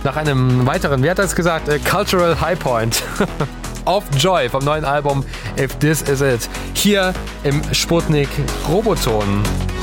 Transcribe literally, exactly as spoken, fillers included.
nach einem weiteren, wie hat er es gesagt, äh, Cultural High Point of Joy vom neuen Album If This Is It. Hier im Sputnik Roboton.